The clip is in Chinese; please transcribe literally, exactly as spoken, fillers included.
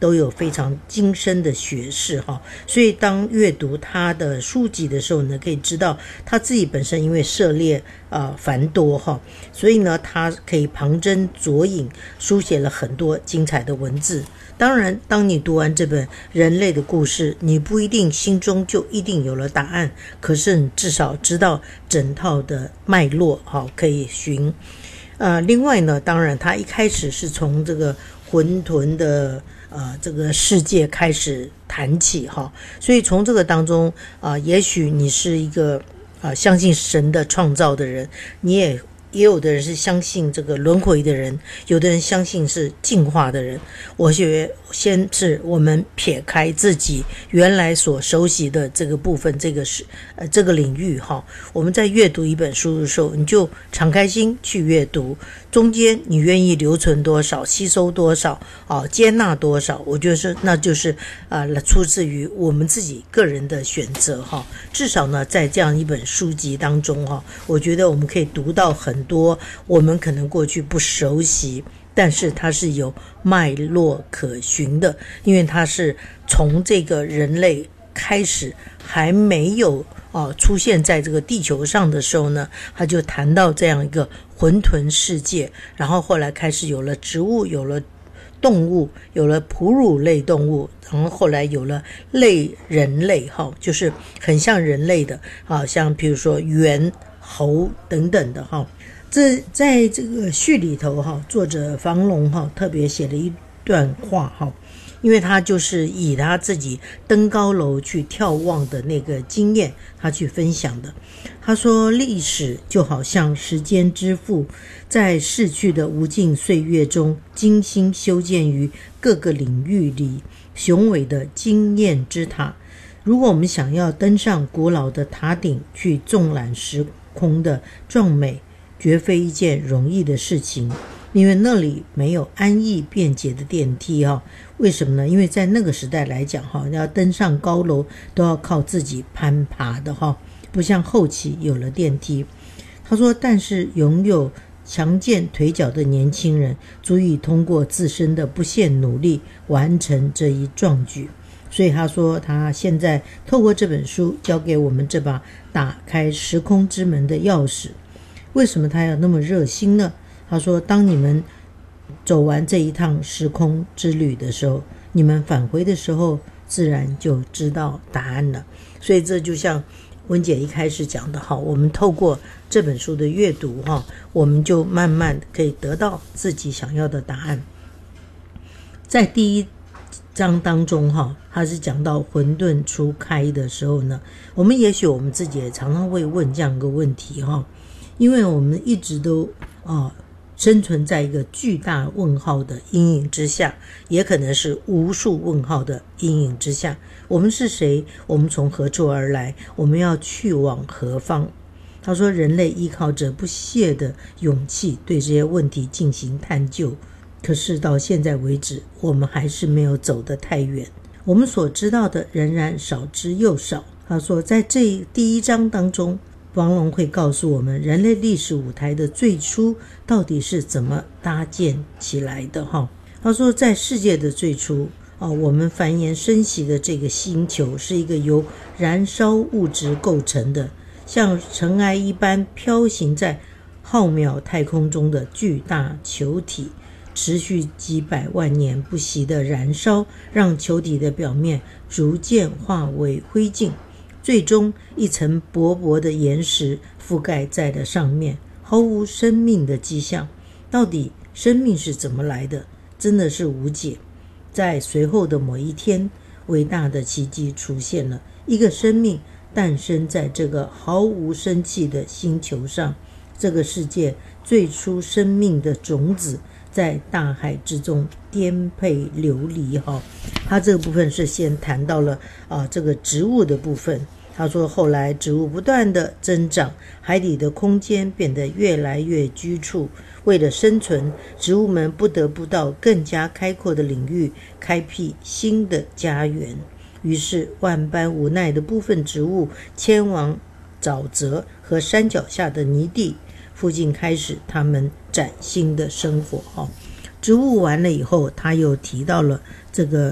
都有非常精深的学识哈，所以当阅读他的书籍的时候呢，可以知道他自己本身因为涉猎呃繁多哈，所以呢他可以旁征左引，书写了很多精彩的文字。当然当你读完这本人类的故事，你不一定心中就一定有了答案，可是你至少知道整套的脉络好可以寻。呃，另外呢，当然他一开始是从这个混沌的呃这个世界开始谈起哈，所以从这个当中啊、呃，也许你是一个啊、呃、相信神的创造的人，你也也有的人是相信这个轮回的人，有的人相信是进化的人。我觉得先是我们撇开自己原来所熟悉的这个部分，这个是呃这个领域哈，我们在阅读一本书的时候，你就敞开心去阅读，中间你愿意留存多少，吸收多少啊，接纳多少，我觉得是那就是啊、呃、出自于我们自己个人的选择哈。至少呢，在这样一本书籍当中哈，我觉得我们可以读到很多我们可能过去不熟悉，但是它是有脉络可循的，因为它是从这个人类开始还没有哦出现在这个地球上的时候呢，他就谈到这样一个混沌世界，然后后来开始有了植物，有了动物，有了哺乳类动物，然后后来有了类人类哈，就是很像人类的啊，像比如说猿、猴等等的哈。这在这个序里头哈，作者房龙哈特别写了一段话哈，因为他就是以他自己登高楼去眺望的那个经验，他去分享的。他说，历史就好像时间之父，在逝去的无尽岁月中，精心修建于各个领域里雄伟的经验之塔。如果我们想要登上古老的塔顶去纵览时空的壮美，绝非一件容易的事情，因为那里没有安逸便捷的电梯哈。为什么呢？因为在那个时代来讲哈，要登上高楼都要靠自己攀爬的哈，不像后期有了电梯。他说，但是拥有强健腿脚的年轻人足以通过自身的不懈努力完成这一壮举。所以他说，他现在透过这本书交给我们这把打开时空之门的钥匙。为什么他要那么热心呢？他说，当你们走完这一趟时空之旅的时候，你们返回的时候自然就知道答案了。所以这就像温姐一开始讲的哈，我们透过这本书的阅读哈，我们就慢慢可以得到自己想要的答案。在第一章当中哈，他是讲到混沌初开的时候呢，我们也许我们自己也常常会问这样一个问题哈，因为我们一直都啊、呃、生存在一个巨大问号的阴影之下，也可能是无数问号的阴影之下。我们是谁？我们从何处而来？我们要去往何方？他说，人类依靠着不懈的勇气对这些问题进行探究，可是到现在为止，我们还是没有走得太远，我们所知道的仍然少之又少。他说，在这第一章当中，王龙会告诉我们人类历史舞台的最初到底是怎么搭建起来的哈。他说，在世界的最初啊，我们繁衍生息的这个星球是一个由燃烧物质构成的，像尘埃一般飘行在浩渺太空中的巨大球体，持续几百万年不息的燃烧，让球体的表面逐渐化为灰烬，最终一层薄薄的岩石覆盖在了上面，毫无生命的迹象。到底生命是怎么来的？真的是无解。在随后的某一天，伟大的奇迹出现了，一个生命诞生在这个毫无生气的星球上。这个世界最初生命的种子在大海之中颠沛流离哈。他这个部分是先谈到了啊这个植物的部分。他说，后来植物不断的增长，海底的空间变得越来越局促，为了生存，植物们不得不到更加开阔的领域开辟新的家园。于是万般无奈的部分植物迁往沼泽和山脚下的泥地附近，开始他们崭新的生活。植物完了以后，他又提到了这个